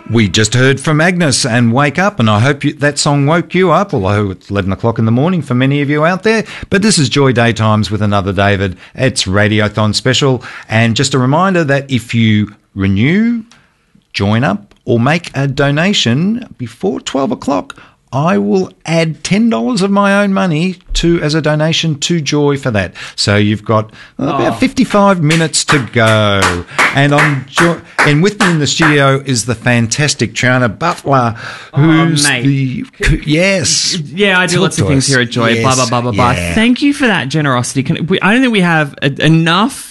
We just heard from Agnes and Wake Up, and I hope that song woke you up, although it's 11 o'clock in the morning for many of you out there. But this is Joy Daytimes with another David. It's Radiothon special. And just a reminder that if you renew, join up, or make a donation before 12 o'clock, I will add $10 of my own money as a donation to Joy for that. So you've got about 55 minutes to go. And and with me in the studio is the fantastic Triana Butler, who's yes. Yeah, I do lots of things here at Joy. Yes. Blah, blah, blah, blah, blah. Thank you for that generosity. I don't think we have enough.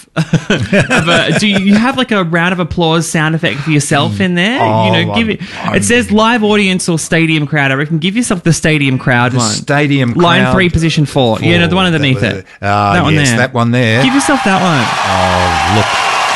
Do you have like a round of applause sound effect for yourself in there? It says live audience or stadium crowd. I reckon give yourself the stadium crowd one. Stadium crowd. Line 3, position 4. The one underneath it. That one there. That one there. Give yourself that one. Oh, look.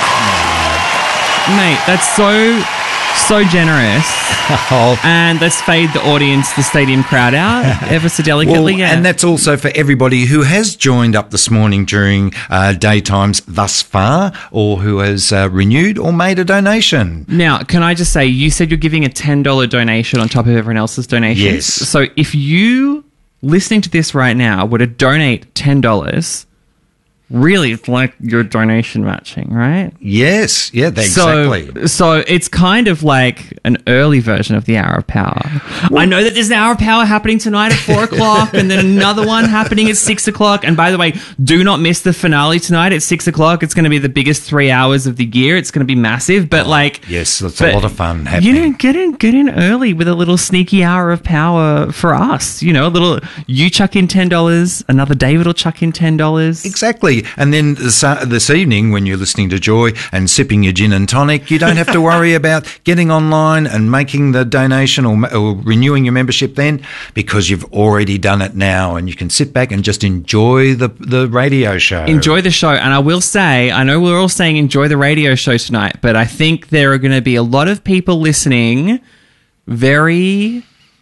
Mate, that's so generous. And let's fade the audience, the stadium crowd out ever so delicately. And that's also for everybody who has joined up this morning during daytimes thus far, or who has renewed or made a donation. Now, can I just say, you said you're giving a $10 donation on top of everyone else's donations. Yes. So if you, listening to this right now, were to donate $10... really, it's like your donation matching, right? Yes. Yeah, exactly. So it's kind of like an early version of the Hour of Power. Well, I know that there's an Hour of Power happening tonight at 4 o'clock and then another one happening at 6 o'clock. And by the way, do not miss the finale tonight at 6 o'clock. It's going to be the biggest 3 hours of the year. It's going to be massive. But yes, it's a lot of fun happening. Get in early with a little sneaky Hour of Power for us. You chuck in $10, another David will chuck in $10. Exactly. And then this evening, when you're listening to Joy and sipping your gin and tonic, you don't have to worry about getting online and making the donation or renewing your membership then, because you've already done it now, and you can sit back and just enjoy the radio show. Enjoy the show. And I will say, I know we're all saying enjoy the radio show tonight, but I think there are going to be a lot of people listening very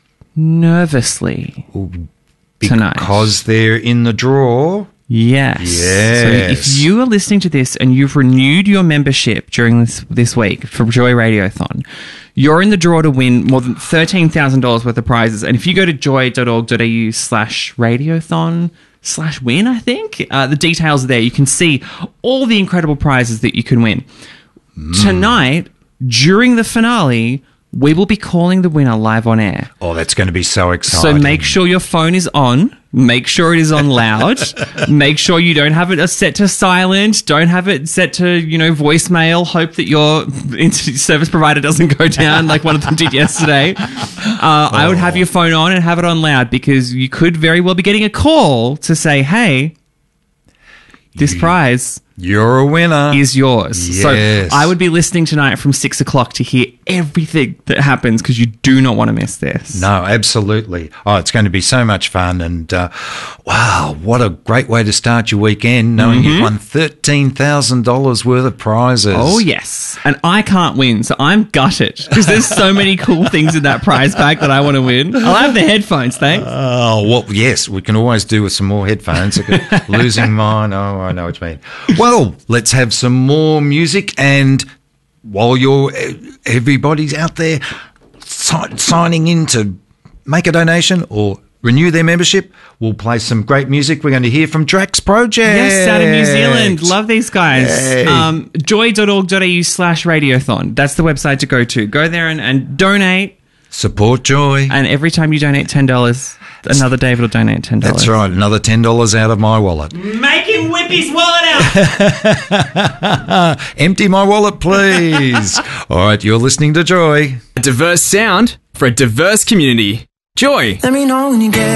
nervously tonight. Because they're in the draw. Yes. So if you are listening to this and you've renewed your membership during this week for Joy Radiothon, you're in the draw to win more than $13,000 worth of prizes. And if you go to joy.org.au/radiothon/win, I think, the details are there. You can see all the incredible prizes that you can win. Tonight, during the finale, we will be calling the winner live on air. Oh, that's going to be so exciting. So make sure your phone is on. Make sure it is on loud. Make sure you don't have it set to silent. Don't have it set to, voicemail. Hope that your internet service provider doesn't go down like one of them did yesterday. I would have your phone on and have it on loud, because you could very well be getting a call to say, hey, this prize... you're a winner. Is yours. Yes. So I would be listening tonight from 6 o'clock to hear everything that happens, because you do not want to miss this. No, absolutely. Oh, it's going to be so much fun. And wow, what a great way to start your weekend, knowing you've won $13,000 worth of prizes. Oh, yes. And I can't win, so I'm gutted, because there's so many cool things in that prize pack that I want to win. I'll have the headphones, thanks. Oh, well, yes, we can always do with some more headphones. Losing mine. Oh, I know what you mean. Well, let's have some more music, and while everybody's out there signing in to make a donation or renew their membership, we'll play some great music. We're going to hear from Drax Project. Yes, out of New Zealand. Love these guys. Joy.org.au/radiothon. That's the website to go to. Go there and donate. Support Joy. And every time you donate $10, another David will donate $10. That's right. Another $10 out of my wallet. Make him whip his wallet out. Empty my wallet, please. All right, you're listening to Joy. A diverse sound for a diverse community. Joy. Let me know when you get